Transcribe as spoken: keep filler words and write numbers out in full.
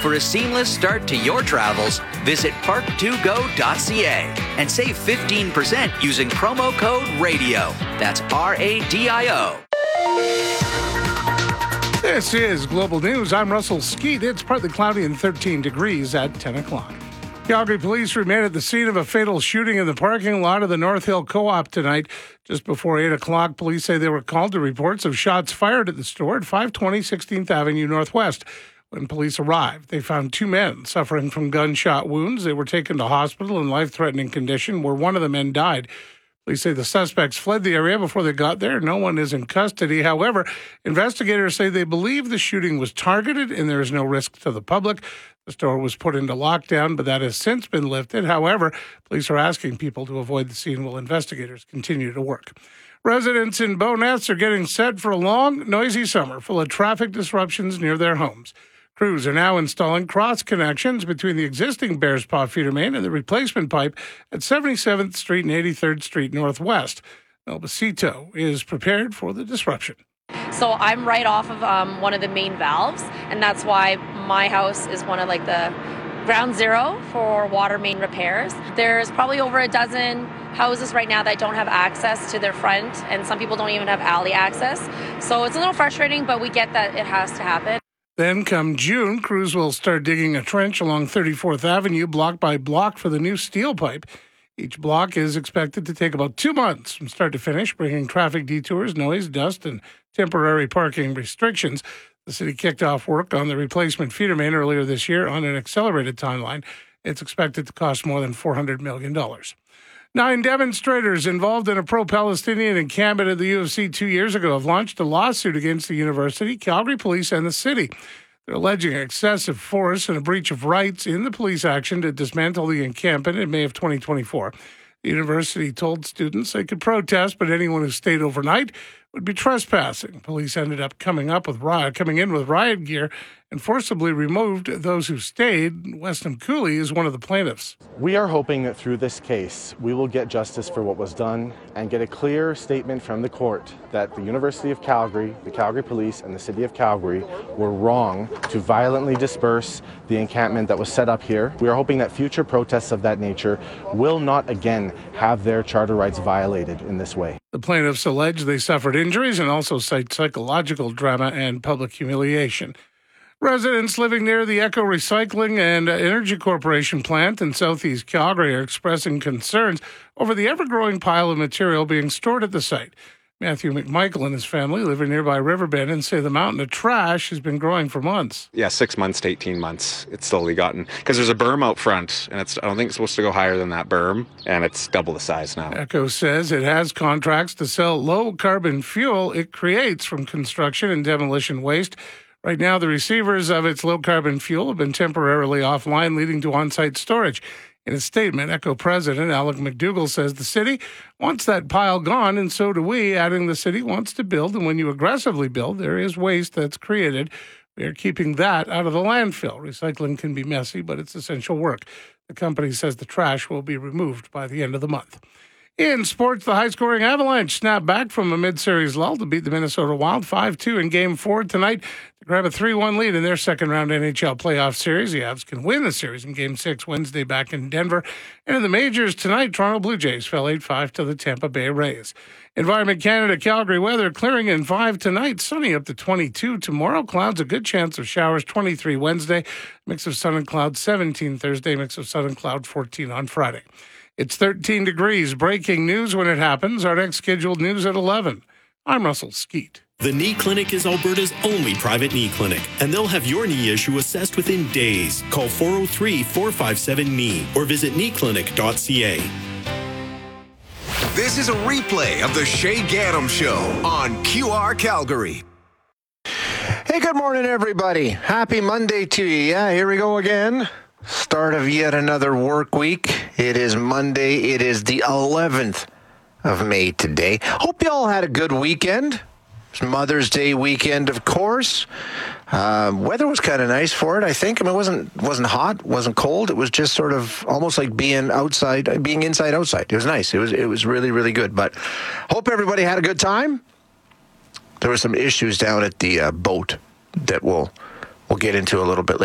For a seamless start to your travels, visit park two go dot c a and save fifteen percent using promo code RADIO. That's R A D I O. This is Global News. I'm Russell Skeet. It's partly cloudy and thirteen degrees at ten o'clock. Calgary police remain at the scene of a fatal shooting in the parking lot of the North Hill Co-op tonight. Just before eight o'clock, police say they were called to reports of shots fired at the store at five twenty sixteenth Avenue Northwest. When police arrived, they found two men suffering from gunshot wounds. They were taken to hospital in life-threatening condition, where one of the men died. Police say the suspects fled the area before they got there. No one is in custody. However, investigators say they believe the shooting was targeted and there is no risk to the public. The store was put into lockdown, but that has since been lifted. However, police are asking people to avoid the scene while investigators continue to work. Residents in Bowness are getting set for a long, noisy summer full of traffic disruptions near their homes. Crews are now installing cross connections between the existing Bears Paw feeder main and the replacement pipe at seventy-seventh Street and eighty-third Street Northwest. Albacito is prepared for the disruption. So I'm right off of um, one of the main valves, and that's why my house is one of like the ground zero for water main repairs. There's probably over a dozen houses right now that don't have access to their front, and some people don't even have alley access. So it's a little frustrating, but we get that it has to happen. Then, come June, crews will start digging a trench along thirty-fourth Avenue, block by block, for the new steel pipe. Each block is expected to take about two months from start to finish, bringing traffic detours, noise, dust, and temporary parking restrictions. The city kicked off work on the replacement feeder main earlier this year on an accelerated timeline. It's expected to cost more than four hundred million dollars. Nine demonstrators involved in a pro-Palestinian encampment at the U of C two years ago have launched a lawsuit against the university, Calgary Police, and the city. They're alleging excessive force and a breach of rights in the police action to dismantle the encampment in May of twenty twenty-four. The university told students they could protest, but anyone who stayed overnight would be trespassing. Police ended up coming up with riot, coming in with riot gear and forcibly removed those who stayed. Weston Cooley is one of the plaintiffs. We are hoping that through this case, we will get justice for what was done and get a clear statement from the court that the University of Calgary, the Calgary Police, and the City of Calgary were wrong to violently disperse the encampment that was set up here. We are hoping that future protests of that nature will not again have their charter rights violated in this way. The plaintiffs allege they suffered injuries and also cite psychological drama and public humiliation. Residents living near the Echo Recycling and Energy Corporation plant in southeast Calgary are expressing concerns over the ever-growing pile of material being stored at the site. Matthew McMichael and his family live in nearby Riverbend and say the mountain of trash has been growing for months. Yeah, six months to eighteen months it's slowly gotten. Because there's a berm out front, and it's I don't think it's supposed to go higher than that berm, and it's double the size now. Echo says it has contracts to sell low-carbon fuel it creates from construction and demolition waste. Right now, the receivers of its low-carbon fuel have been temporarily offline, leading to on-site storage. In a statement, Echo President Alec McDougall says the city wants that pile gone, and so do we, adding the city wants to build, and when you aggressively build, there is waste that's created. We are keeping that out of the landfill. Recycling can be messy, but it's essential work. The company says the trash will be removed by the end of the month. In sports, the high-scoring Avalanche snapped back from a mid-series lull to beat the Minnesota Wild five two in Game four tonight to grab a three one lead in their second-round N H L playoff series. The Avs can win the series in Game six Wednesday back in Denver. And in the majors tonight, Toronto Blue Jays fell eight five to the Tampa Bay Rays. Environment Canada, Calgary weather clearing in five tonight, sunny up to twenty-two. Tomorrow, clouds, a good chance of showers, twenty-three Wednesday. Mix of sun and cloud, seventeen Thursday. Mix of sun and cloud, fourteen on Friday. It's thirteen degrees. Breaking news when it happens. Our next scheduled news at eleven. I'm Russell Skeet. The Knee Clinic is Alberta's only private knee clinic, and they'll have your knee issue assessed within days. Call four oh three, four five seven, K N E E or visit knee clinic dot c a. This is a replay of the Shay Gaddam Show on Q R Calgary. Hey, good morning, everybody. Happy Monday to you. Yeah, here we go again. Start of yet another work week. It is Monday. It is the eleventh of May today. Hope you all had a good weekend. It's Mother's Day weekend, of course. Uh, weather was kind of nice for it, I think. I mean, it wasn't wasn't hot, wasn't cold. It was just sort of almost like being outside, being inside outside. It was nice. It was it was really really good. But hope everybody had a good time. There were some issues down at the uh, boat that we'll we'll get into a little bit later.